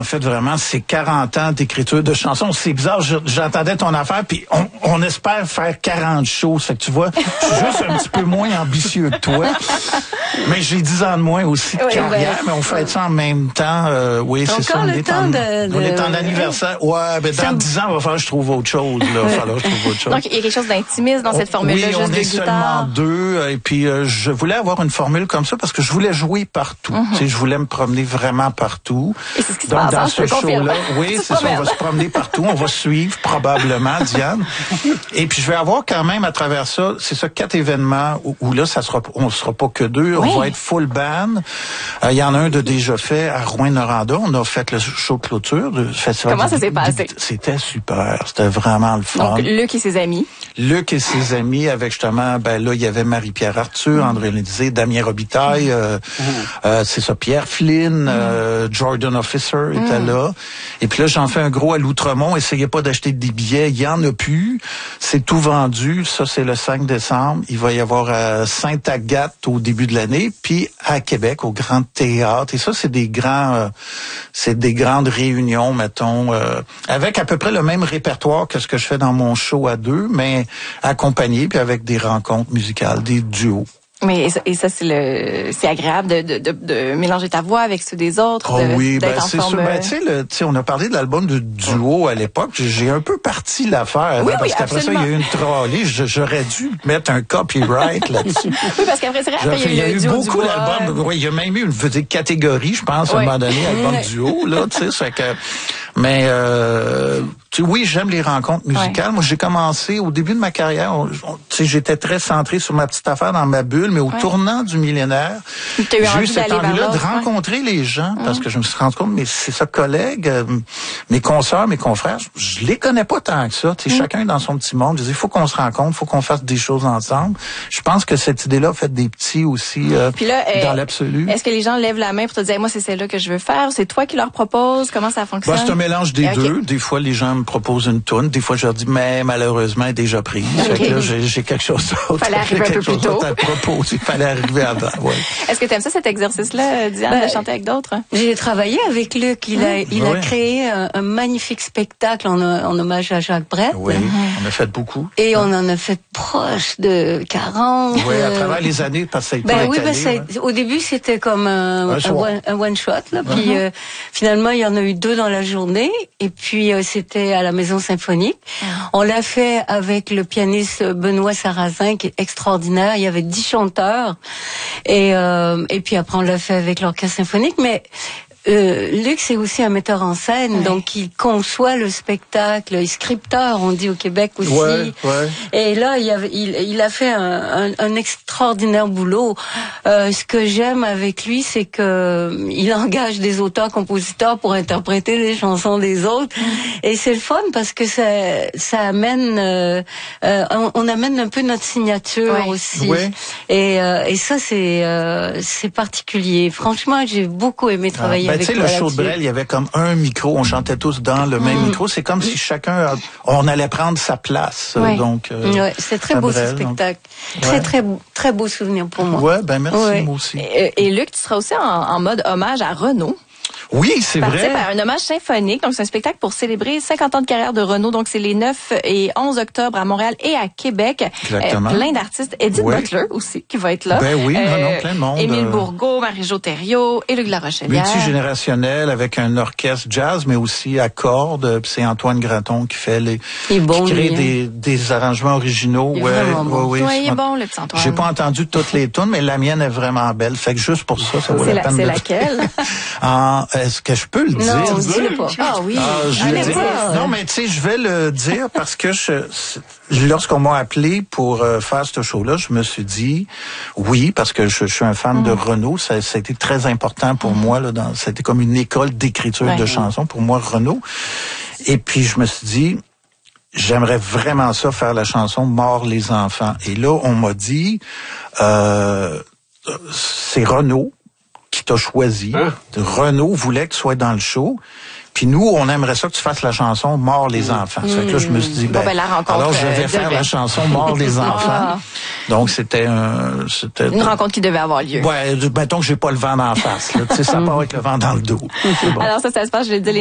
En fait, vraiment, c'est 40 ans d'écriture de chansons. C'est bizarre, j'entendais ton affaire, puis on espère faire 40 shows. Fait que tu vois, je suis juste un petit peu moins ambitieux que toi. Mais j'ai 10 ans de moins aussi de carrière, mais on fait ça en même temps. Oui, c'est ça. On est en anniversaire. Ouais, ben dans 10 ans, il va falloir que je trouve autre chose. Là. Il va falloir que je trouve autre chose. Donc, il y a quelque chose d'intimiste dans cette formule-là, oui, juste de on guitare. est seulement deux. Et puis, je voulais avoir une formule comme ça parce que je voulais jouer partout. Tu sais, je voulais me promener vraiment partout. Et c'est ce qui se passe, dans ce show-là, oui, c'est ça, on va se promener partout, on va suivre probablement Diane. Et puis je vais avoir quand même à travers ça, c'est ça 4 événements où là on sera pas que deux, on va être full band. Il y en a un de déjà fait à Rouyn-Noranda, on a fait le show de clôture du festival. Comment ça s'est passé? C'était super, c'était vraiment le fun. Donc Luc et ses amis. Luc et ses amis avec justement là il y avait Marie-Pierre Arthur, André Lédisé, Damien Robitaille, c'est ça Pierre Flynn, Jordan Officer était là. Et puis là, j'en fais un gros à l'Outremont. Essayez pas d'acheter des billets. Il y en a plus. C'est tout vendu. Ça, c'est le 5 décembre. Il va y avoir à Sainte-Agathe au début de l'année. Puis à Québec, au Grand Théâtre. Et ça, c'est des grandes réunions, mettons, avec à peu près le même répertoire que ce que je fais dans mon show à deux, mais accompagné puis avec des rencontres musicales, des duos. Mais ça c'est agréable de mélanger ta voix avec ceux des autres. Oui, c'est sûr. Tu sais, on a parlé de l'album de duo à l'époque. J'ai un peu parti l'affaire. Oui, parce qu'après ça, il y a eu une trolley. J'aurais dû mettre un copyright là-dessus. Oui, parce qu'après c'est vrai, il y a eu beaucoup d'albums. Oui, il y a même eu une catégorie, je pense, à un moment donné, album duo là. Tu sais, c'est que. Mais oui, j'aime les rencontres musicales. Ouais. Moi, j'ai commencé au début de ma carrière. J'étais très centré sur ma petite affaire dans ma bulle, mais au tournant du millénaire, j'ai eu cette envie-là de rencontrer les gens parce que je me suis rendu compte, mais c'est ça, collègues, mes consoeurs, mes confrères, je les connais pas tant que ça. Chacun dans son petit monde. Je dis, il faut qu'on se rencontre, il faut qu'on fasse des choses ensemble. Je pense que cette idée-là a fait des petits aussi dans l'absolu. Est-ce que les gens lèvent la main pour te dire, moi, c'est celle-là que je veux faire? C'est toi qui leur propose? Comment ça fonctionne? C'est un mélange des deux. Des fois, les gens me proposent une toune. Des fois, je leur dis, mais malheureusement, elle est déjà prise. Fait que là, j'ai quelque chose d'autre. Fallait arriver un peu plus tôt. À proposer. Fallait arriver avant, ouais. Est-ce que tu aimes ça, cet exercice-là, Diane, de chanter avec d'autres? J'ai travaillé avec Luc. Il a créé un magnifique spectacle en hommage à Jacques Brel. Oui, on a fait beaucoup. Et on en a fait proche de 40. Oui, à travers les années, parce que ça a été étalé, au début, c'était comme un one-shot, là. Puis finalement, il y en a eu 2 dans la journée. Et puis, c'était à la Maison Symphonique. On l'a fait avec le pianiste Benoît Sarrazin, qui est extraordinaire. Il y avait 10 chanteurs. Et puis après, on l'a fait avec l'Orchestre Symphonique. Mais Luc, c'est aussi un metteur en scène, donc il conçoit le spectacle, il est scripteur, on dit au Québec aussi. Et là, il a fait un extraordinaire boulot. Ce que j'aime avec lui, c'est que il engage des auteurs-compositeurs pour interpréter les chansons des autres. Et c'est le fun parce que ça amène, on amène un peu notre signature aussi. Et ça, c'est particulier. Franchement, j'ai beaucoup aimé travailler. Tu sais, le show de Brel, il y avait comme un micro, on chantait tous dans le même micro. C'est comme si chacun, on allait prendre sa place. Donc, c'est très beau ce spectacle. Très beau souvenir pour moi. Ouais, ben merci, moi aussi. Et Luc, tu seras aussi en mode hommage à Renaud. Oui, c'est vrai. Un hommage symphonique. Donc, c'est un spectacle pour célébrer 50 ans de carrière de Renaud. Donc, c'est les 9 et 11 octobre à Montréal et à Québec. Exactement. Plein d'artistes. Edith Butler aussi, qui va être là. Ben oui, plein de monde. Émile Bourgault, Marie-Jo Thériault et Luc Larochelière. Multigénérationnel avec un orchestre jazz, mais aussi à cordes. C'est Antoine Graton qui fait qui crée des arrangements originaux. Il est bon, le petit Antoine. J'ai pas entendu toutes les tunes, mais la mienne est vraiment belle. Fait que juste pour ça, ça vaut la peine. C'est laquelle? Est-ce que je peux le dire? Non, dis-le pas. Ah oui. Non, mais tu sais, je vais le dire parce que lorsqu'on m'a appelé pour faire ce show-là, je me suis dit oui, parce que je suis un fan de Renaud. Ça a été très important pour moi. C'était comme une école d'écriture de chansons pour moi, Renaud. Et puis, je me suis dit, j'aimerais vraiment ça, faire la chanson « Mort les enfants ». Et là, on m'a dit, c'est Renaud qui t'as choisi. Renaud voulait que tu sois dans le show. Puis nous, on aimerait ça que tu fasses la chanson « Mort les enfants ». Ça fait que là, je me suis dit, la rencontre, alors je vais faire la chanson « Mort les enfants ». Donc, c'était une rencontre qui devait avoir lieu. Ouais, mettons que j'ai pas le vent d'en face. Là. Tu sais, ça part avec le vent dans le dos. Bon. Alors ça se passe, je l'ai dit,